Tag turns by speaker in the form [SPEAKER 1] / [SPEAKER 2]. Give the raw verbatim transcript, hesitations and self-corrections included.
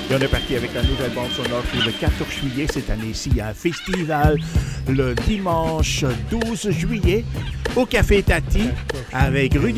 [SPEAKER 1] Et on est parti avec la nouvelle bande sonore pour le quatorze juillet. Cette année-ci, il y a un festival le dimanche douze juillet au Café Tati avec Rudy